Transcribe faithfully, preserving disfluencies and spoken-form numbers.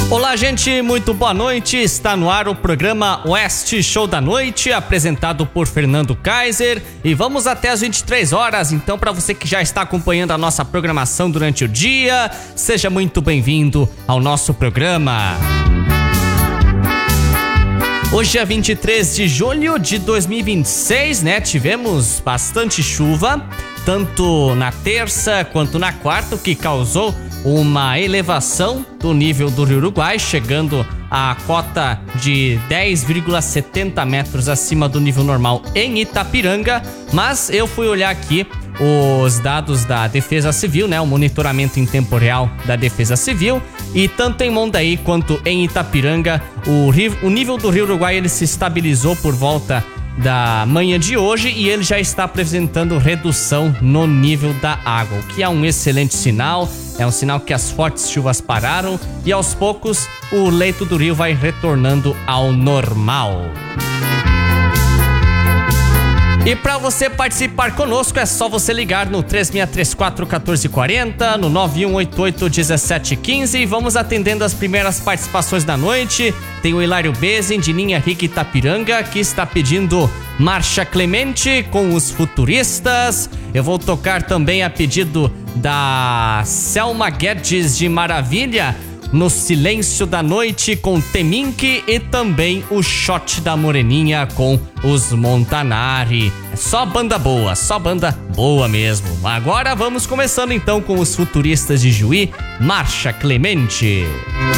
Olá, gente, muito boa noite. Está no ar o programa Oeste Show da Noite, apresentado por Fernando Kaiser. E vamos até as vinte e três horas. Então, para você que já está acompanhando a nossa programação durante o dia, seja muito bem-vindo ao nosso programa. Hoje é vinte e três de julho de dois mil e vinte e seis, né? Tivemos bastante chuva, tanto na terça quanto na quarta, o que causou uma elevação do nível do Rio Uruguai, chegando à cota de dez vírgula setenta metros acima do nível normal em Itapiranga. Mas eu fui olhar aqui os dados da Defesa Civil, né, o monitoramento em tempo real da Defesa Civil, e tanto em Mondaí quanto em Itapiranga, o, rio, o nível do Rio Uruguai ele se estabilizou por volta da manhã de hoje e ele já está apresentando redução no nível da água, o que é um excelente sinal. É um sinal que as fortes chuvas pararam e aos poucos o leito do rio vai retornando ao normal. E para você participar conosco é só você ligar no três seis três quatro um quatro quatro zero, no nove um oito oito um sete um cinco e vamos atendendo as primeiras participações da noite. Tem o Hilário Bezin de Ninha Rica Itapiranga, que está pedindo Marcha Clemente com os Futuristas. Eu vou tocar também a pedido da Selma Guedes de Maravilha, No Silêncio da Noite com Temink, e também o Shot da Moreninha com os Montanari. É só banda boa, só banda boa mesmo. Agora vamos começando então com os Futuristas de Juí, Marcha Clemente.